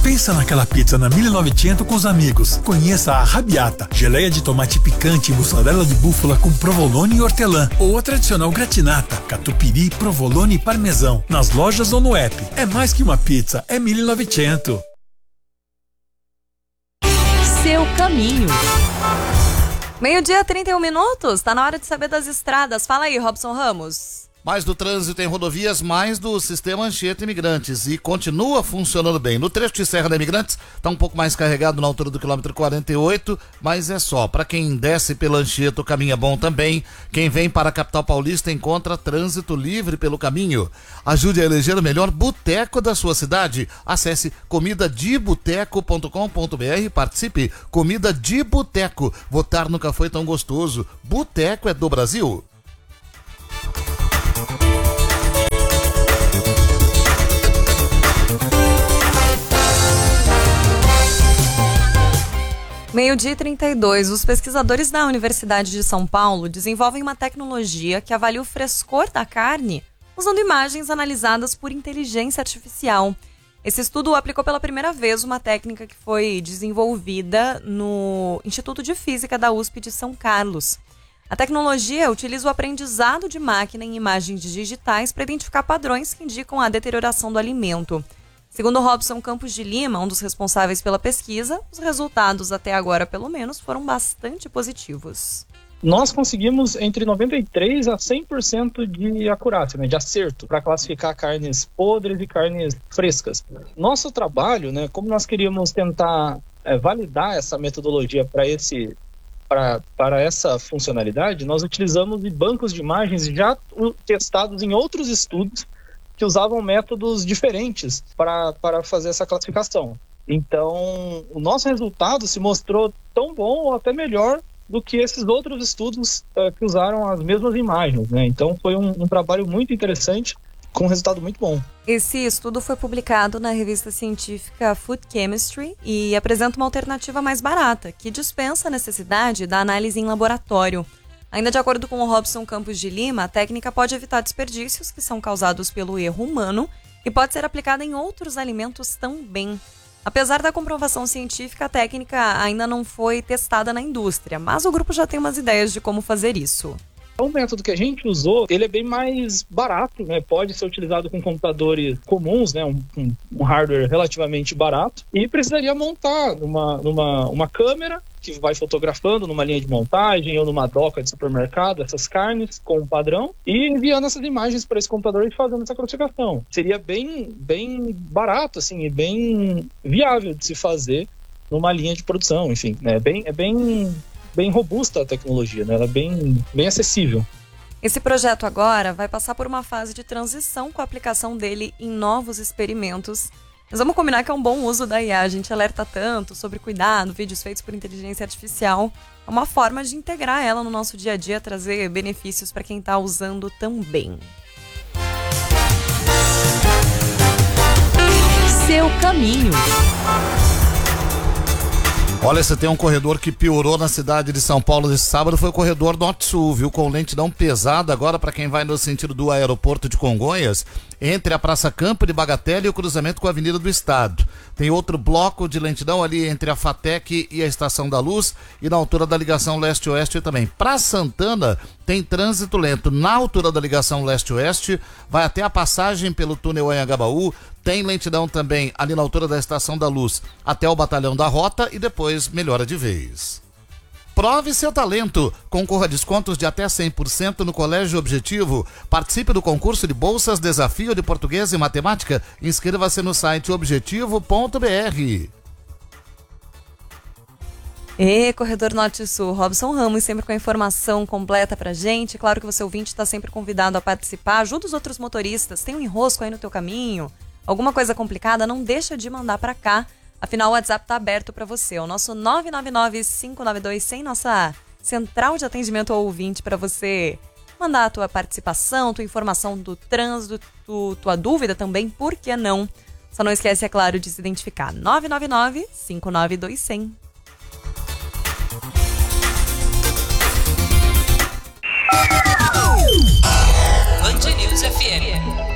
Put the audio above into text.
Pensa naquela pizza na 1900 com os amigos. Conheça a Arrabbiata, geleia de tomate picante e mussarela de búfala com provolone e hortelã. Ou a tradicional gratinata, catupiry, provolone e parmesão. Nas lojas ou no app. É mais que uma pizza, é 1900. Seu caminho. 12:31, tá na hora de saber das estradas. Fala aí, Robson Ramos. Mais do trânsito em rodovias, mais do sistema Anchieta Imigrantes, e continua funcionando bem. No trecho de Serra da Imigrantes, está um pouco mais carregado na altura do quilômetro 48, mas é só. Para quem desce pela Anchieta, o caminho é bom também. Quem vem para a capital paulista encontra trânsito livre pelo caminho. Ajude a eleger o melhor boteco da sua cidade. Acesse comidadeboteco.com.br e participe. Comida de Boteco. Votar nunca foi tão gostoso. Boteco é do Brasil. Meio-dia e 32, os pesquisadores da Universidade de São Paulo desenvolvem uma tecnologia que avalia o frescor da carne usando imagens analisadas por inteligência artificial. Esse estudo aplicou pela primeira vez uma técnica que foi desenvolvida no Instituto de Física da USP de São Carlos. A tecnologia utiliza o aprendizado de máquina em imagens digitais para identificar padrões que indicam a deterioração do alimento. Segundo Robson Campos de Lima, um dos responsáveis pela pesquisa, os resultados até agora, pelo menos, foram bastante positivos. Nós conseguimos entre 93% a 100% de acurácia, de acerto, para classificar carnes podres e carnes frescas. Nosso trabalho, como nós queríamos tentar validar essa metodologia para essa funcionalidade, nós utilizamos bancos de imagens já testados em outros estudos que usavam métodos diferentes para fazer essa classificação. Então, o nosso resultado se mostrou tão bom ou até melhor do que esses outros estudos que usaram as mesmas imagens. Então, foi um trabalho muito interessante, com um resultado muito bom. Esse estudo foi publicado na revista científica Food Chemistry e apresenta uma alternativa mais barata, que dispensa a necessidade da análise em laboratório. Ainda de acordo com o Robson Campos de Lima, a técnica pode evitar desperdícios que são causados pelo erro humano e pode ser aplicada em outros alimentos também. Apesar da comprovação científica, a técnica ainda não foi testada na indústria, mas o grupo já tem umas ideias de como fazer isso. O método que a gente usou, ele é bem mais barato, pode ser utilizado com computadores comuns, um hardware relativamente barato, e precisaria montar uma câmera que vai fotografando numa linha de montagem ou numa doca de supermercado essas carnes com um padrão e enviando essas imagens para esse computador e fazendo essa classificação. Seria bem barato e bem viável de se fazer numa linha de produção, enfim, é bem robusta a tecnologia, ela é bem acessível. Esse projeto agora vai passar por uma fase de transição com a aplicação dele em novos experimentos. Mas vamos combinar que é um bom uso da IA. A gente alerta tanto sobre cuidado, vídeos feitos por inteligência artificial. É uma forma de integrar ela no nosso dia a dia, trazer benefícios para quem está usando também. Seu caminho. Olha, você tem um corredor que piorou na cidade de São Paulo nesse sábado, foi o corredor Norte-Sul, viu? Com lentidão pesada agora para quem vai no sentido do aeroporto de Congonhas, entre a Praça Campo de Bagatella e o cruzamento com a Avenida do Estado. Tem outro bloco de lentidão ali entre a FATEC e a Estação da Luz e na altura da ligação leste-oeste também. Para Santana tem trânsito lento na altura da ligação leste-oeste, vai até a passagem pelo túnel Anhangabaú, tem lentidão também ali na altura da Estação da Luz até o Batalhão da Rota e depois melhora de vez. Prove seu talento. Concorra a descontos de até 100% no Colégio Objetivo. Participe do concurso de bolsas Desafio de Português e Matemática. Inscreva-se no site objetivo.br. E Corredor Norte-Sul, Robson Ramos sempre com a informação completa pra gente. Claro que você ouvinte está sempre convidado a participar. Ajuda os outros motoristas. Tem um enrosco aí no teu caminho? Alguma coisa complicada? Não deixa de mandar pra cá. Afinal, o WhatsApp está aberto para você. O nosso 999-592-100, nossa central de atendimento ao ouvinte, para você mandar a tua participação, tua informação do trânsito, tua dúvida também, por que não? Só não esquece, é claro, de se identificar. 999-592-100. Band News FM.